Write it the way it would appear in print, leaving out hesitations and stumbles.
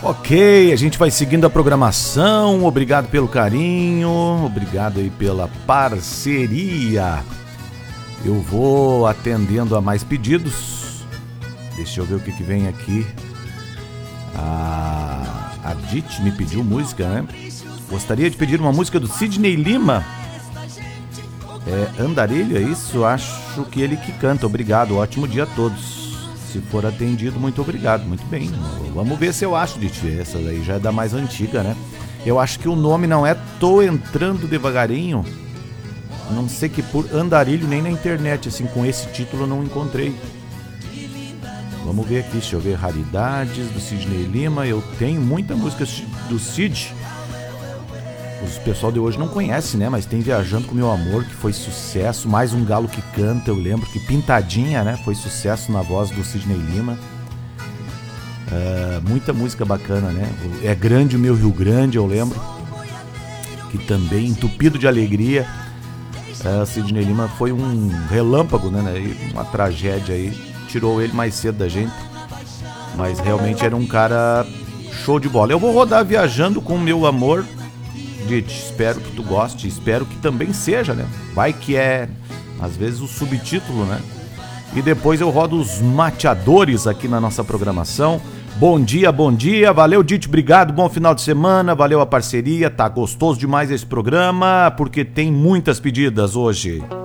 Ok, a gente vai seguindo a programação. Obrigado pelo carinho, obrigado aí pela parceria. Eu vou atendendo a mais pedidos. Deixa eu ver o que vem aqui. A Dit me pediu música, né? Gostaria de pedir uma música do Sidney Lima. Andarilho, é isso? Acho que ele que canta. Obrigado, ótimo dia a todos. Se for atendido, muito obrigado. Muito bem, vamos ver se eu acho, Dit. Essa daí já é da mais antiga, né? Eu acho que o nome não é Tô Entrando Devagarinho. Não sei que por Andarilho nem na internet, assim, com esse título eu não encontrei. Vamos ver aqui, deixa eu ver. Raridades do Sidney Lima. Eu tenho muita música do Cid. O pessoal de hoje não conhece, né? Mas tem Viajando com Meu Amor, que foi sucesso. Mais um Galo que Canta, eu lembro que Pintadinha, né? Foi sucesso na voz do Sidney Lima. Muita música bacana, né? É Grande o Meu Rio Grande, eu lembro. Que também, Entupido de Alegria. Sidney Lima foi um relâmpago, né? Uma tragédia aí. Tirou ele mais cedo da gente. Mas realmente era um cara show de bola. Eu vou rodar Viajando com Meu Amor. Espero que tu goste, espero que também seja, né? Vai que é, às vezes, o subtítulo, né? E depois eu rodo os mateadores aqui na nossa programação. Bom dia, valeu, Dite, obrigado, bom final de semana, valeu a parceria, tá gostoso demais esse programa, porque tem muitas pedidas hoje.